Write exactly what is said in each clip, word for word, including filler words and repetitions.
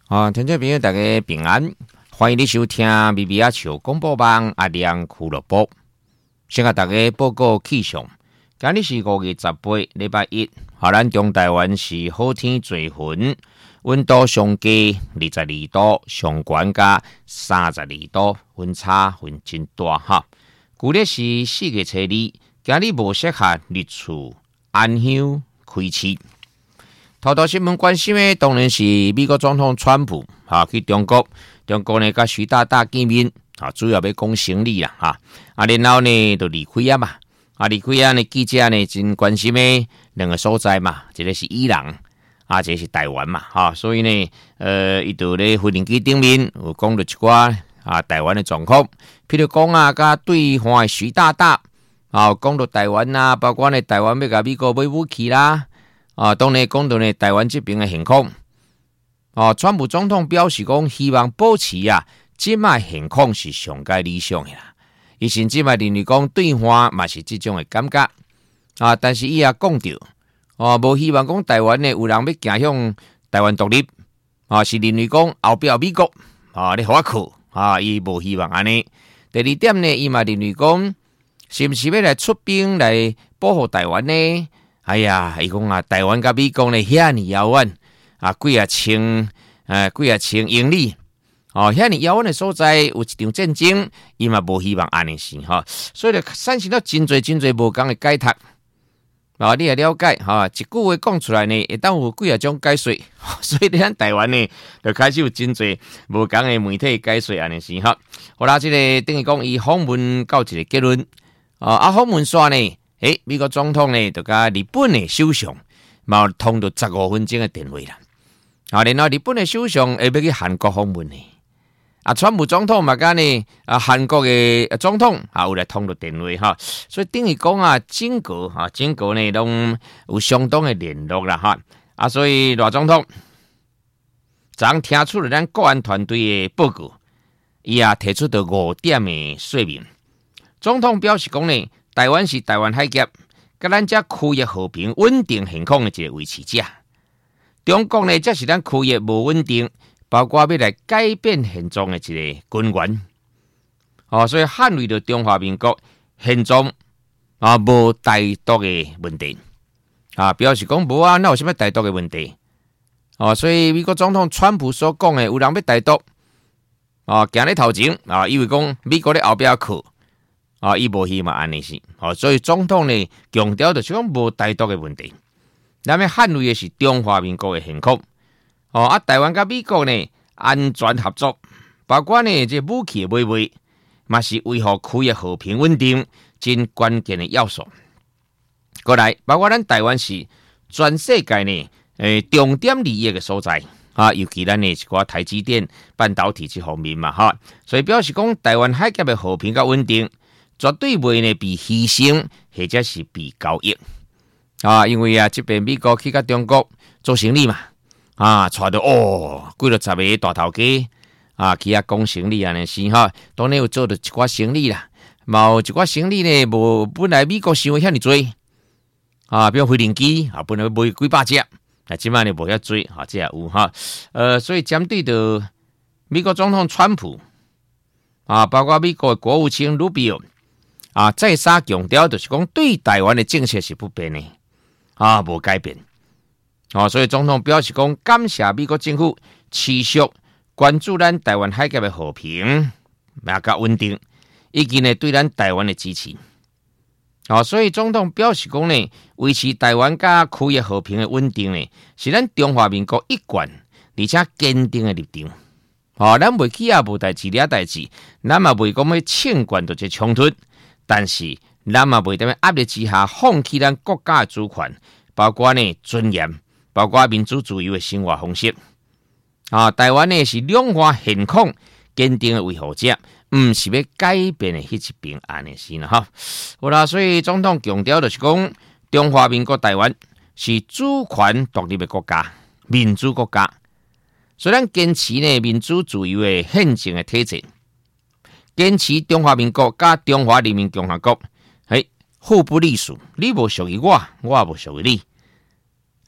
啊，听众朋友大家平安，欢迎你收听咪咪阿笑广播网阿亮俱乐部。先甲大家报告气象，今日是五月十八，礼拜一，荷兰中台湾是好天做云，温度上低二十二度，上悬加三十二度，温差分真大哈。旧历是四月初二，今日无适合日出安乡开市。头条新闻关心的当然是美国总统川普啊去中国，中国呢甲徐大大见面啊，主要要讲生理啦哈，啊然后呢就离开啊嘛，啊离开啊呢记者呢真关心的两个所在嘛，一个是伊朗，啊一个是台湾嘛哈，所以呢呃伊就咧飞行机顶面有讲到一寡啊台湾的状况，譬如讲啊甲对方的徐大大啊讲到台湾啊，包括呢台湾要甲美国买武器啦。啊，当然讲到呢，台湾这边的现况，啊，川普总统表示讲，希望保持啊，即卖现况是上界理想的啦。伊甚至嘛认为讲，对方嘛是这种的感觉啊，但是伊也讲到，哦、啊，无希望讲台湾呢有人要走向台湾独立，啊，是认为讲后壁美国啊，你互我去啊，伊无希望安尼。第二点呢，伊嘛认为讲，是不是要来出兵来保护台湾呢？哎呀，伊讲啊，台湾甲美国呢遐尼遥远啊，几啊千呃几啊千英里哦，遐尼遥远的所在有一场战争，伊嘛无希望安尼是哈，所以就产生了真侪真侪无共的解读啊，你也了解哈，一句话讲出来呢，会当有几啊种解说，所以咱台湾呢就开始有真侪无共的媒体解说安尼是哈。好啦，这个等于讲伊访问到一个结论啊，啊访问煞呢。诶，美国总统呢，就甲日本的首相，嘛通到十五分钟的电话啦。啊，然后日本的首相会要去韩国访问呢。啊，川普总统嘛，甲呢啊韩国的总统啊，有来通到电话哈。所以等于讲啊，整个啊，整个呢拢有相当的联络啦哈。啊，所以赖总统昨昏听出了咱国安团队的报告，伊也提出到五点的说明。总统表示讲呢。台湾是台湾海峡，甲咱这区域和平稳定现况的一个维持者。中国呢，则是咱区域无稳定，包括要来改变现状的一个根源。哦，所以捍卫着中华民国现状啊，无台独的问题啊，表示讲无啊，那有什么台独的问题？哦，所以美国总统川普所讲的，有人要台独啊，行咧头前啊，以为讲美国咧后壁去。啊，伊无希望安尼是，哦，所以总统呢强调就是讲无台独的问题，咱们捍卫的是中华民国的现况，哦，啊，台湾甲美国呢安全合作，包括呢这武器的买卖，嘛是维护区域和平稳定真关键的要素。过来，包括咱台湾是全世界呢诶重点利益的所在。啊，尤其咱呢一寡台积电半导体这方面嘛，哈，所以表示讲台湾海峡的和平甲稳定。绝对袂呢被牺牲，或者是被交易啊！因为啊，这边美国去甲中国做生意嘛，啊，带到哦，几了十个大头家啊，去遐讲生意安尼是哈，当然有做到一寡生意啦，嘛有一寡生意呢，无本来美国想遐尼多啊，比如飞行机啊，本来买几百只，啊，即摆呢无遐多啊，这也有哈，呃，所以针对着美国总统川普啊，包括美国的国务卿卢比奥。啊，再三强调就是讲对台湾的政策是不变的，啊，无改变。哦，所以总统表示讲感谢美国政府持续关注咱台湾海峡的和平、也甲稳定，以及呢对咱台湾的支持。哦，所以总统表示讲呢，维持台湾甲区域和平的稳定呢，是咱中华民国一贯而且坚定的立场。哦，咱袂起啊无代志了代志，咱嘛袂讲要庆管到这冲突。但是，咱嘛袂在压力之下放弃咱国家的主权，包括呢尊严，包括民主自由的生活方式。啊，台湾呢是两岸现况坚定的维护者，唔是要改变的迄一边安尼是啦哈。好啦，所以总统强调就是讲，中华民国台湾是主权独立的国家，民主国家。虽然坚持呢民主自由的宪政的体制。坚持中华民国甲中华人民共和国，嘿，互不隶属，你无属于我，我无属于你。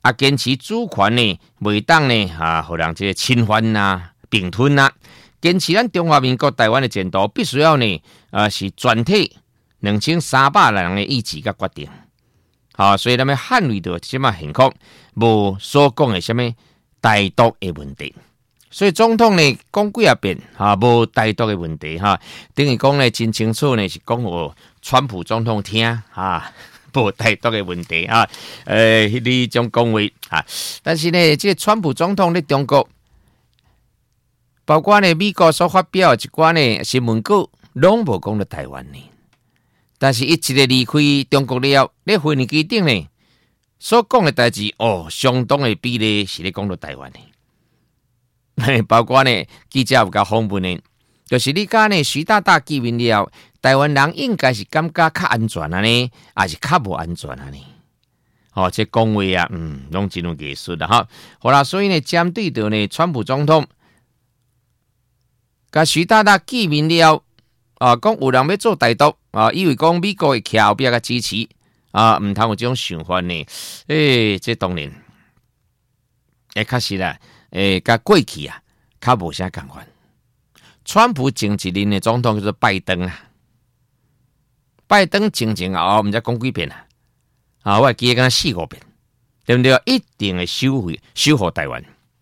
啊，坚持主权呢，袂当呢啊，互人这个侵犯呐、并吞呐、啊，坚持咱中华民国台湾的前途，必须要呢，呃，是全体两千三百人的意志甲决定。啊，所以咱们捍卫到什么幸福，无所讲的什么台独的问题。所以总统呢讲几啊遍哈，无台独的问题哈，等于讲呢真清楚呢是讲我川普总统听哈。无台独的问题啊，呃，迄种讲话啊，但是呢，这个川普总统咧中国，包括呢美国所发表一寡呢新闻稿，拢无讲到台湾呢。但是，伊一个离开中国了，咧飞机顶呢，所讲的代志哦，相当的比例是咧讲到台湾呢。包括呢记者有甲访问呢，就是你甲呢徐大大见面了。台湾人应该是感觉较安全啊呢，还是较无安全啊呢？哦，这讲话啊，嗯，拢真有艺术的哈。好啦，所以呢，针对到呢，川普总统甲徐大大见面了，啊，讲有人要做台独啊，以为讲美国会徛后壁甲支持啊，唔通有这种想法呢？诶、欸，这当然，诶，确实啦，诶，甲过去啊，较无啥共款。川普前一任的总统叫做拜登啊。拜登前前后，毋知讲几遍啊！啊，我记得讲四五遍，对不对？一定会收回、守护台湾，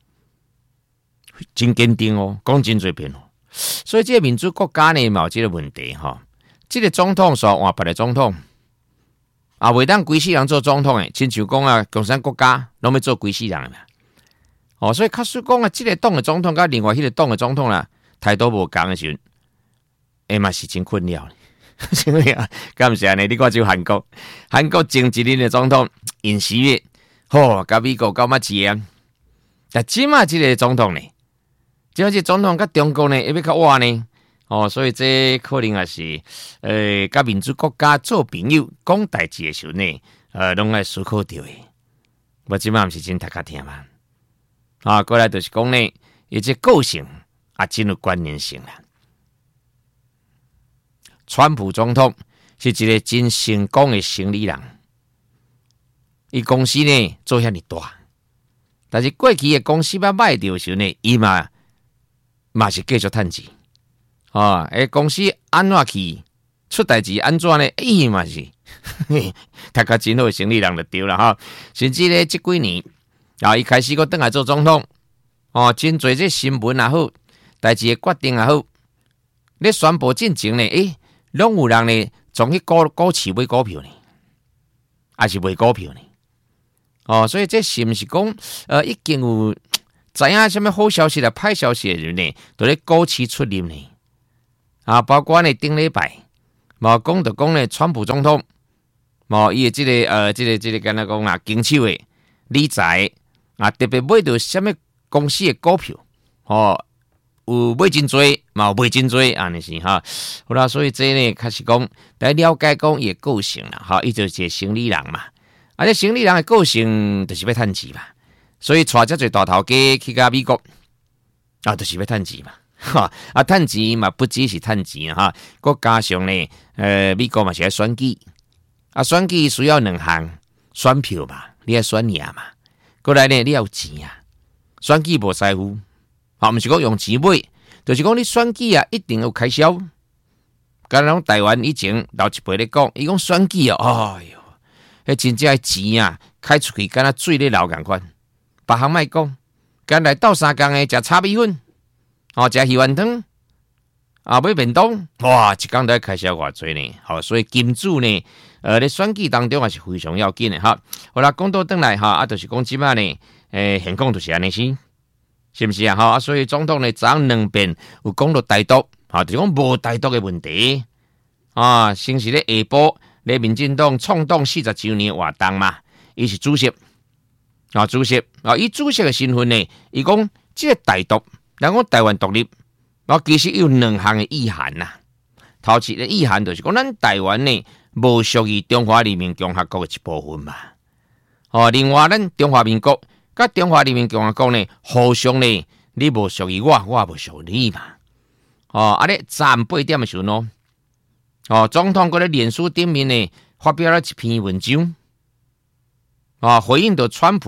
真坚定哦，讲真侪遍哦。所以，这个民主国家呢，嘛有这个问题哈。这个总统所换别个总统，啊，袂当规世人做总统诶，亲像讲啊，共产国家拢要做规世人啦。哦，所以，假使讲啊，这个党的总统甲另外迄个党的总统啦，态度无共诶时阵，诶嘛是真困扰。是啊，感谢呢！你看就韩国，韩国前一任的总统尹锡悦，吼，甲美国搞乜子啊？但即马即个总统呢，即个总统甲中国呢，会要较歪呢？哦，所以这可能也是，呃，甲民主国家做朋友讲代志的时候呢，呃，拢爱思考到的。我即马毋是真读较听嘛？啊，过来就是讲呢，伊这个性也真有关联性啦。川普总统是一个真成功的生意人，伊公司呢做遐尼大，但是过去的公司要卖掉时呢，伊嘛嘛是继续趁钱，哦，诶，公司安怎去出代志安怎呢？伊嘛是，大家真好的生意人就对了哈。甚至呢，这几年啊，伊开始个转来做总统，哦，真侪这新闻也好，代志的决定也好，咧宣布进前呢，诶。拢有人呢，从去股股市买股票呢，还是卖股票呢？哦，所以这是毋是讲，呃，已经有知影什么好消息啦、歹消息的人呢，都咧股市出入呢？啊，包括呢顶礼拜，嘛讲到讲呢，川普总统，嘛伊的这个呃，这个这个敢若讲啊，经手的理财啊，特别买到什么公司的股票，哦。有买真多，嘛有买真多，安尼是哈。好啦，所以这呢，开始讲来了解讲伊个性啦，哈，伊就是一个生理人嘛。啊，这生理人的个性就是要趁钱嘛，所以带遮侪大头家去甲美国，啊，就是要趁钱嘛。哈，啊，趁钱嘛，不只是趁钱哈，佮加上呢，呃，美国嘛是爱选举，啊，选举需要两项选票嘛，你爱选赢嘛，过来呢，你要有钱啊，选举无在乎。啊，毋是讲用钱买，就是讲你选举啊，一定有开销。敢若台湾以前老一辈咧讲，伊讲选举啊，哎哟，迄真正钱啊，开出去敢若水咧流共款。别项莫讲，敢来斗三工诶，食炒米粉，哦，食鱼丸汤，啊，买便当，哇，一工都要开销偌济呢。好，所以金主呢，呃，咧选举当中也是非常要紧的哈。好啦，讲到转来哈，啊，就是讲即摆呢，诶，现况就是安尼先。是不是啊？哈，所以总统呢，昨两遍有讲到台独，啊，就是讲无台独的问题啊。先是咧下晡，咧民进党创党四十周年活动嘛，伊是主席啊，主席啊，以主席的身份呢，伊讲这个台独，人讲台湾独立，啊，其实有两项的意涵呐。头一个意涵就是讲，咱台湾呢，无属于中华人民共和国的一部分嘛。哦，另外咱中华民国。甲中华人民共和国呢，互相呢，你无属于我，我无属于你嘛。哦，啊咧，站八点的时候呢，哦，总统搁咧脸书顶面呢，发表了一篇文章，啊、哦，回应到川普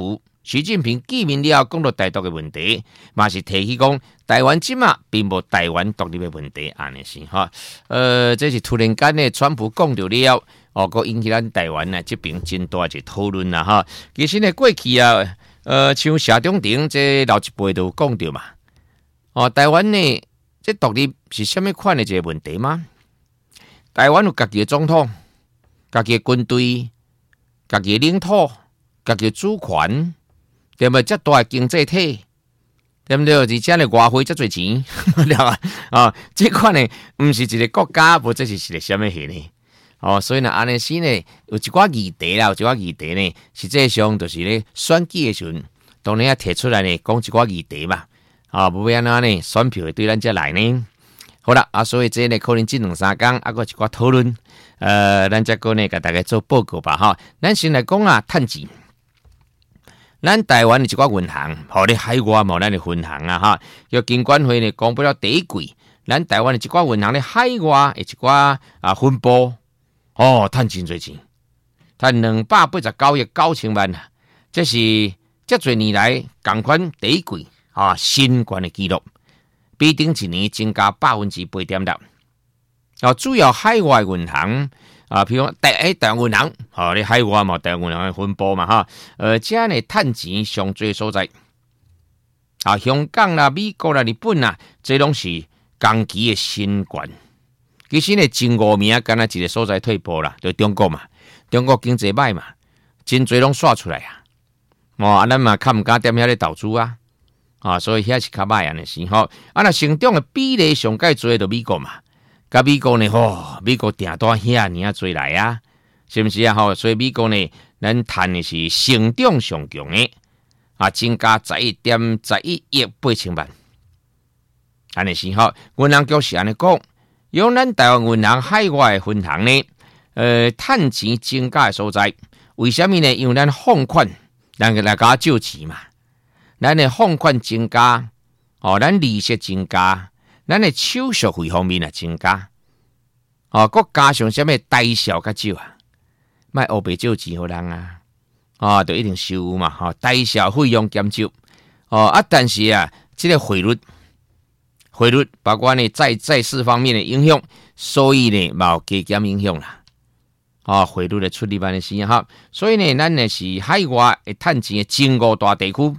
习近平见面了，讲到台独的问题，嘛是提起讲台湾即马并无台湾独立的问题，安尼是哈。呃，这是突然间呢，川普讲到了，哦，个引起咱台湾呢这边真大一个讨论啦哈。其实呢，过去啊，呃，像谢中庭这老一辈都讲到嘛，哦，台湾呢这独立是什么款的一个问题吗？台湾有家己的总统、家己的军队、家己的领土、家己的主权。对不？这大经济体，对不对？而且呢，外汇这多钱，了啊！这款呢，不是一个国家，或者是一个什么嘢呢？哦，所以呢，安尼时呢，有一寡议题啦，有一寡议题呢，实际上就是咧选举的时阵，当然也提出来呢，讲一寡议题嘛。啊，不然呢，呢选票会对咱这来呢。好啦，啊，所以这呢，可能这两三天啊，个一寡讨论，呃，咱这个呢，给大家做报告吧，哈。咱先来讲啊，趁钱。咱台湾的一寡银行，吼咧海外无咱的分行啊哈，叫金管会呢公布了第一季，咱台湾的一寡银行咧海外的一寡啊分布，哦，赚真侪钱，赚两百八十九亿九千万啊，这是这侪年来同款第一季啊新高的纪录，比顶一年增加百分之八点六。哦，主要海外银行。啊，譬如台诶台湾银行，吼、哦，你海外嘛，台湾银行分布嘛，哈，呃，这呢趁钱上最所在，啊，香港啦、美国啦、日本啦，这拢是同期的新冠。其实呢，前五名敢若一个所在退步啦，就中国嘛，中国经济歹嘛，真侪拢刷出来啊，哦，啊，咱嘛较毋敢踮遐咧投资啊，啊，所以遐是较歹安尼是吼，啊，那成长的比例上介侪就美国嘛。甲美国呢，吼、哦，美国订单遐尼啊做来啊，是不是啊？吼，所以美国呢，咱谈的是成长上强的，啊，增加十一点十一亿八千万。安尼是吼，银行局是安尼讲，用咱台湾银行海外的分行呢，呃，趁钱增加的所在，为什么呢？因为咱放款，咱个来甲借钱嘛，咱的放款增加，哦，咱利息增加。咱的手续费方面啊增加，哦，佮加上什么代销较少啊，卖黑白借钱互人啊，哦，就一定收嘛，吼、哦，代销费用减少，哦啊，但是啊，这个汇率，汇率包括呢在在市方面的影响，所以呢冇加减影响啦，哦，汇率的出力办的时哈，所以呢，咱呢是海外会趁钱的前五大地区，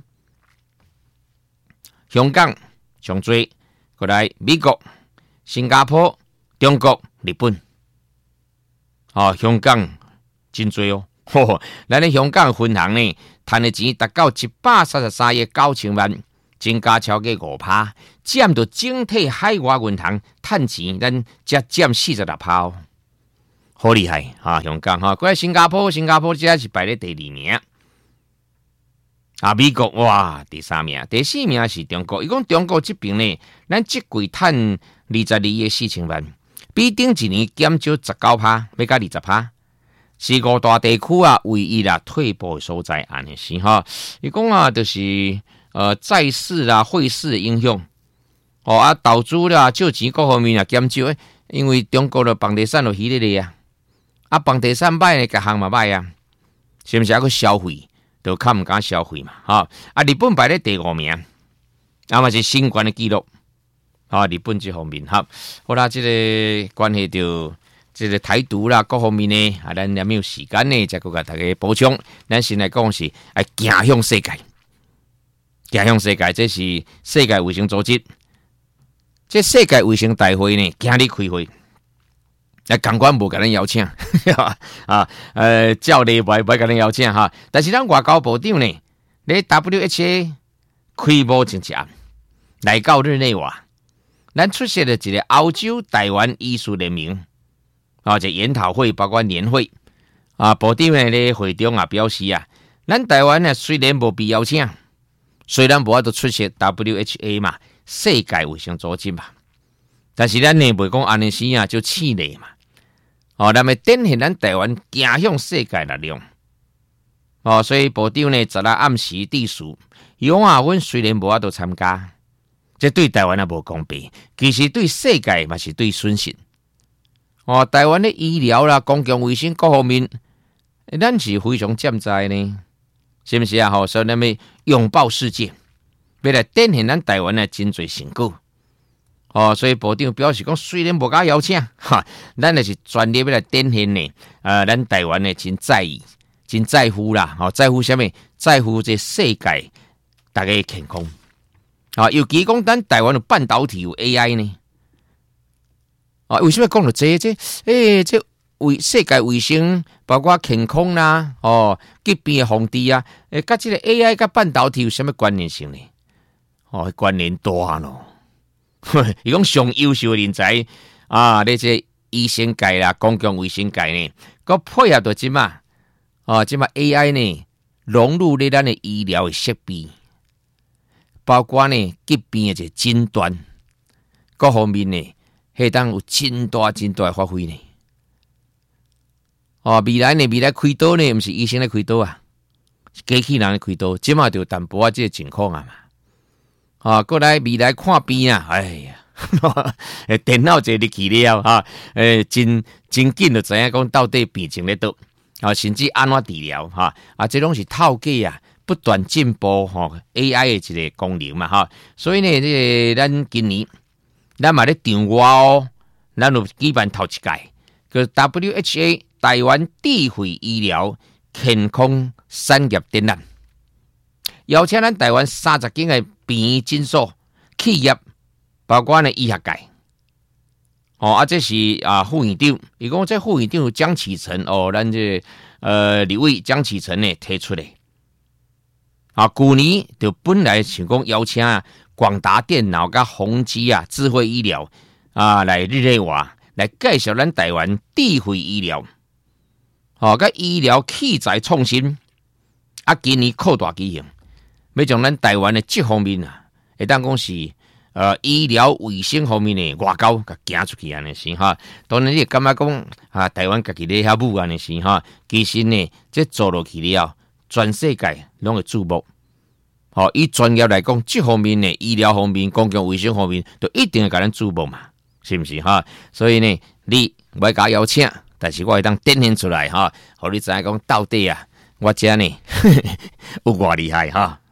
香港上多。过来，美国、新加坡、中国、日本，哦，香港真多哦。呵呵，咱咧香港分行呢，赚的钱达到一百三十三亿九千万，增加超过五趴，占到整体海外银行赚钱，咱才占四十六趴哦，好厉害哈！香港哈，过来新加坡，新加坡只是排咧第二名。啊，美国哇，第三名，第四名是中国。伊讲中国这边呢，咱这季赚二十二亿四千万，比顶一年减少十九趴，要加二十趴。是五大地区啊，唯一啦退步的所在，安尼是哈。伊讲啊，就是呃债市啦、汇市的影响，哦啊，投资啦、借钱各方面啊减少，因为中国的房地产就起咧咧啊，啊房地产歹呢，各项嘛歹啊，是不是还个消费？就较唔敢消费嘛，哈啊！日本排咧第五名，啊嘛是新冠的记录，啊日本这方面哈，好啦，这个关系到这个台独啦，各方面呢，啊咱也没有时间呢，再给大家补充。咱先来讲是，哎，行向世界，行向世界，这是世界卫生组织，这世界卫生大会呢，今日开会。啊，港官无甲咱邀请，啊，呃，照例袂袂甲咱邀请哈。但是咱外交部长呢，咧 W H A 开幕前一暗来到日内瓦，咱出席了一个欧洲台湾医术联盟啊，这研讨会包括年会啊，部长呢咧会中啊表示啊，咱台湾呢虽然无被邀请，虽然无法度出席 W H A 嘛，世界卫生组织嘛，但是咱呢袂讲安尼时啊就气馁嘛。哦，咱们展现咱台湾行向世界力量。哦，所以部长呢，十日暗时致辞，伊讲啊，阮虽然无法度参加，这对台湾也无公平，其实对世界嘛是对损失。哦，台湾的医疗啦、公共卫生各方面，咱是非常欠债呢。 是不是啊？吼，所以咱们拥抱世界，要来展现咱台湾的真侪成果。哦，所以部长表示讲，虽然无甲邀请，哈，咱也是专业要来展现呢。呃，咱台湾呢真在意、真在乎啦，吼、哦，在乎什么？在乎这世界大家的健康。啊，尤其讲咱台湾的半导体有 A I 呢。啊，为什么讲到这这？诶、欸，这卫世界卫生，包括健康啦，哦，疾病的防治啊，诶，甲这个 A I 甲半导体有什么关联性呢？哦，关联大咯。伊讲上优秀的人才啊，你这医生界啦、公共卫生界呢，佮配合到即嘛，哦，即嘛 A I 呢融入咧咱的医疗的设备，包括呢疾病的这诊断各方面呢，迄当有真大真大的发挥呢。哦，未来呢，未来开刀呢，毋是医生咧开刀啊，是机器人咧开刀，即嘛就淡薄啊，即个情况啊嘛。啊，过来未来看病啊！哎呀，诶，电脑坐入去了哈，诶，真真紧就知影讲到底病情咧倒，啊，甚至安怎治疗哈，啊，这拢是透过啊不断进步哈 A I 的一个功能嘛哈，所以呢，这个、咱今年咱嘛咧场外哦，咱有举办头一届个 W H A 台湾智慧医疗健康产业展览，邀请咱台湾三十间的病诊所、企业，包括呢医学界，哦啊，这是啊副院长，伊讲这副院长江启臣哦，咱这呃立委江启臣呢提出来，啊，去年就本来想讲邀请啊广达电脑甲宏基啊智慧医疗啊来日内瓦来介绍咱台湾智慧医疗，哦，甲医疗器材创新，啊，今年扩大举行。要将咱台湾的这方面啊，会当讲是呃医疗卫生方面的外交，甲行出去安尼是哈。当然你感觉讲啊，台湾家己咧遐舞安尼是哈，其实呢，这做落去了，全世界拢会注目。好、哦，以专业来讲，这方面呢，医疗方面、公共卫生方面，都一定会甲咱注目嘛，是不是哈？所以呢，你我甲邀请，但是我会当展现出来哈，互你知影讲到底啊，我这呢有偌厉害哈。